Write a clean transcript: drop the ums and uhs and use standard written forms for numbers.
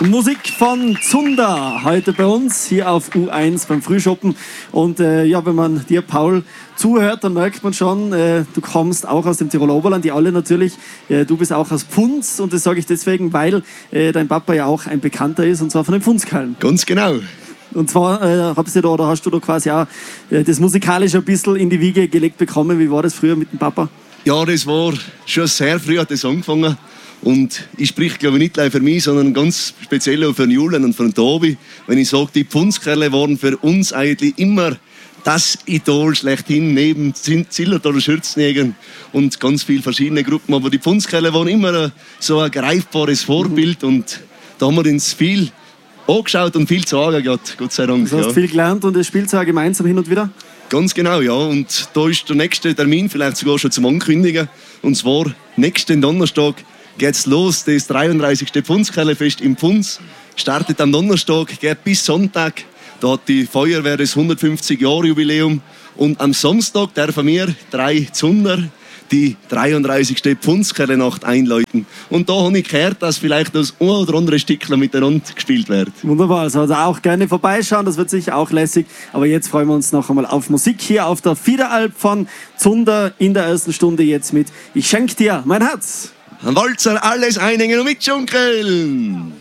Musik von Zunder, heute bei uns hier auf U1 beim Frühschoppen. Und ja, wenn man dir, Paul, zuhört, dann merkt man schon, du kommst auch aus dem Tiroler Oberland, die alle natürlich. Du bist auch aus Pfunds und das sage ich deswegen, weil dein Papa ja auch ein Bekannter ist, und zwar von den Pfundskerlen. Ganz genau. Und zwar hast du da quasi auch das musikalisch ein bisschen in die Wiege gelegt bekommen. Wie war das früher mit dem Papa? Ja, das war schon sehr früh, hat das angefangen. Und ich spreche, glaube ich, nicht gleich für mich, sondern ganz speziell auch für den Julian und für den Tobi. Wenn ich sage, die Pfundskerle waren für uns eigentlich immer das Idol schlechthin, neben Zillertaler Schürzenjägern und ganz viele verschiedene Gruppen. Aber die Pfundskerle waren immer so ein greifbares Vorbild und da haben wir uns viel angeschaut und viel zu sagen gehabt, Gott sei Dank. Du hast viel gelernt und das spielt auch gemeinsam hin und wieder? Ganz genau, ja. Und da ist der nächste Termin vielleicht sogar schon zum Ankündigen. Und zwar nächsten Donnerstag geht's los, das 33. Pfundskerlefest im Pfunds. Startet am Donnerstag, geht bis Sonntag. Da hat die Feuerwehr das 150-Jahr-Jubiläum. Und am Samstag dürfen wir 3 Zunder die 33. Pfundskerle-Nacht einläuten. Und da habe ich gehört, dass vielleicht das ein oder andere Stückchen miteinander gespielt wird. Wunderbar, also auch gerne vorbeischauen, das wird sicher auch lässig. Aber jetzt freuen wir uns noch einmal auf Musik hier auf der Fiederalp von Zunder in der ersten Stunde jetzt mit Ich schenk dir mein Herz. Ein Walzer, alles einhängen und mitschunkeln.